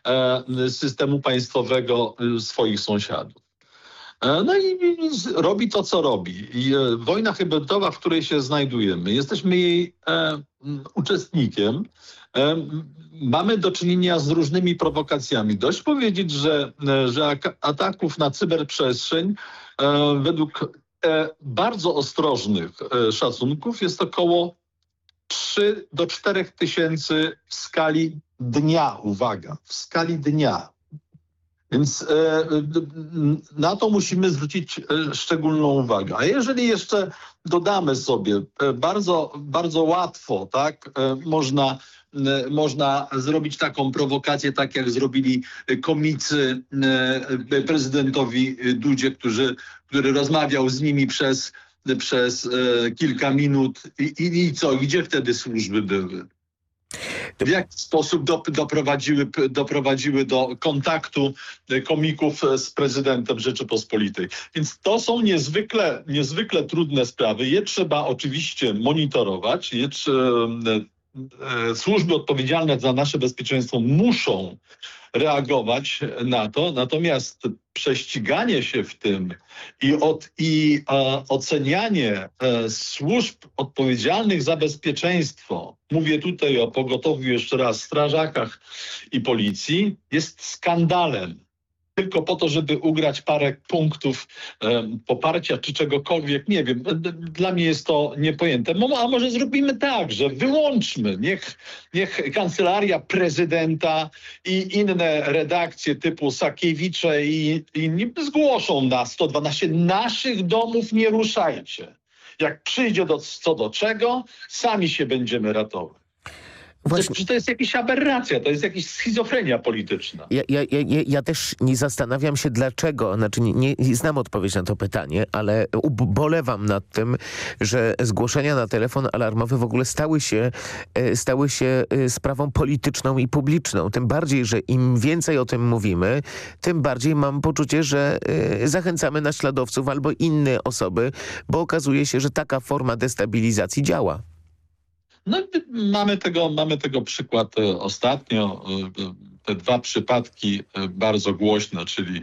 systemu państwowego swoich sąsiadów. No i robi to, co robi. I wojna hybrydowa, w której się znajdujemy, jesteśmy jej uczestnikiem. Mamy do czynienia z różnymi prowokacjami. Dość powiedzieć, że ataków na cyberprzestrzeń według bardzo ostrożnych szacunków jest około 3 do 4 tysięcy w skali dnia. Uwaga, w skali dnia. Więc na to musimy zwrócić szczególną uwagę. A jeżeli jeszcze dodamy sobie, bardzo, bardzo łatwo, tak, można zrobić taką prowokację, tak jak zrobili komicy prezydentowi Dudzie, który rozmawiał z nimi przez kilka minut i co, gdzie wtedy służby były? W jaki sposób doprowadziły do kontaktu komików z prezydentem Rzeczypospolitej. Więc to są niezwykle trudne sprawy. Je trzeba oczywiście monitorować. Służby odpowiedzialne za nasze bezpieczeństwo muszą reagować na to, natomiast prześciganie się w tym i ocenianie służb odpowiedzialnych za bezpieczeństwo, mówię tutaj o pogotowiu jeszcze raz, strażakach i policji, jest skandalem. Tylko po to, żeby ugrać parę punktów poparcia czy czegokolwiek, nie wiem. Dla mnie jest to niepojęte. A może zrobimy tak, że wyłączmy, niech Kancelaria Prezydenta i inne redakcje typu Sakiewicze i inni zgłoszą na 112. Naszych domów nie ruszajcie. Jak przyjdzie co do czego, sami się będziemy ratować. Czy to jest jakaś aberracja, to jest jakaś schizofrenia polityczna. Ja też nie zastanawiam się dlaczego, znaczy nie znam odpowiedź na to pytanie, ale ubolewam nad tym, że zgłoszenia na telefon alarmowy w ogóle stały się sprawą polityczną i publiczną. Tym bardziej, że im więcej o tym mówimy, tym bardziej mam poczucie, że zachęcamy naśladowców albo inne osoby, bo okazuje się, że taka forma destabilizacji działa. No, mamy tego przykład ostatnio. Te 2 przypadki bardzo głośne, czyli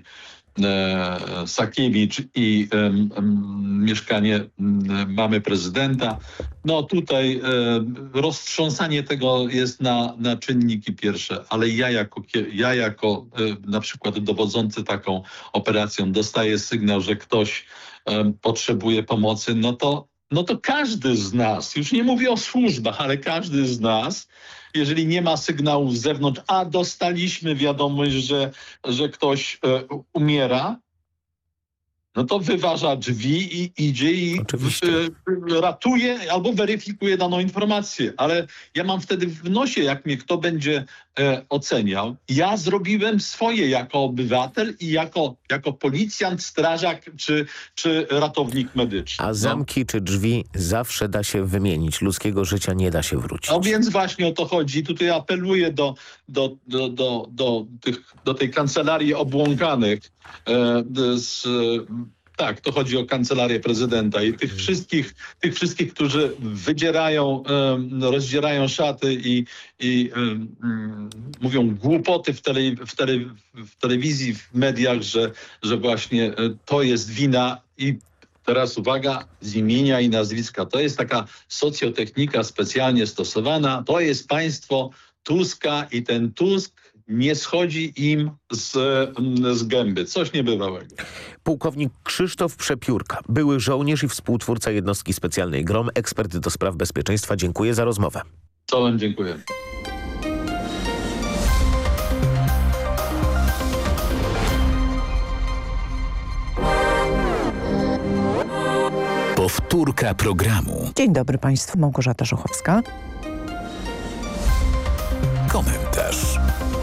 Sakiewicz i mieszkanie mamy prezydenta. No tutaj roztrząsanie tego jest na czynniki pierwsze, ale ja jako na przykład dowodzący taką operacją dostaję sygnał, że ktoś potrzebuje pomocy, no to każdy z nas, już nie mówię o służbach, ale każdy z nas, jeżeli nie ma sygnałów z zewnątrz, a dostaliśmy wiadomość, że ktoś umiera, no to wyważa drzwi i idzie i ratuje albo weryfikuje daną informację. Ale ja mam wtedy w nosie, jak mnie kto będzie oceniał. Ja zrobiłem swoje jako obywatel i jako policjant, strażak czy ratownik medyczny. A zamki czy drzwi zawsze da się wymienić. Ludzkiego życia nie da się wrócić. No więc właśnie o to chodzi. Tutaj apeluję do tej kancelarii obłąkanych tak, to chodzi o kancelarię prezydenta i tych wszystkich, którzy rozdzierają szaty i mówią głupoty w telewizji, w mediach, że właśnie to jest wina i teraz uwaga, z imienia i nazwiska. To jest taka socjotechnika specjalnie stosowana. To jest państwo Tuska i ten Tusk nie schodzi im z gęby. Coś niebywałego. Pułkownik Krzysztof Przepiórka, były żołnierz i współtwórca jednostki specjalnej GROM, ekspert do spraw bezpieczeństwa. Dziękuję za rozmowę. Czołem dziękuję. Powtórka programu. Dzień dobry Państwu, Małgorzata Żochowska. Komentarz.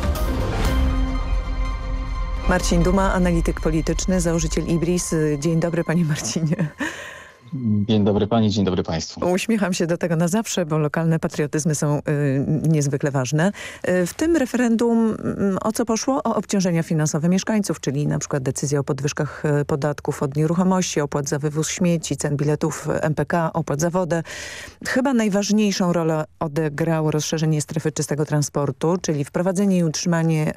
Marcin Duma, analityk polityczny, założyciel Ibris. Dzień dobry Panie Marcinie. Dzień dobry Pani, dzień dobry Państwu. Uśmiecham się do tego na zawsze, bo lokalne patriotyzmy są niezwykle ważne. W tym referendum o co poszło? O obciążenia finansowe mieszkańców, czyli na przykład decyzja o podwyżkach podatków od nieruchomości, opłat za wywóz śmieci, cen biletów MPK, opłat za wodę. Chyba najważniejszą rolę odegrało rozszerzenie strefy czystego transportu, czyli wprowadzenie i utrzymanie